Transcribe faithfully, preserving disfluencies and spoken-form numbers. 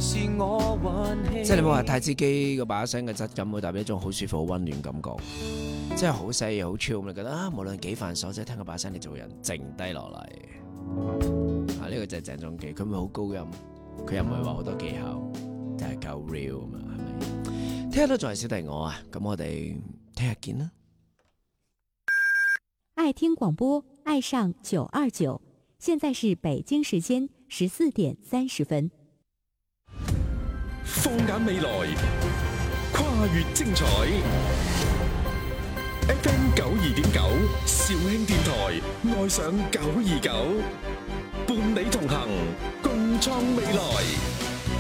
即係你冇話太子基個把聲嘅質感，會帶俾一種好舒服、好溫暖感覺。即係好細嘢、好 chill 咁，你覺得啊，無論幾繁瑣，即係聽個把聲，你做人靜低落嚟。啊，呢、這個就係鄭中基，佢唔係好高音，佢又唔係話好多技巧，就係夠 real 啊嘛，係咪？聽日都仲係小弟我啊，咁我哋聽日見啦。 愛聽廣播，愛上九二九，現在是北京時間十四點三十分。 放眼未來，跨越精彩。F M 九二點九，肇慶電台，愛上九二九，伴你同行，共創未來。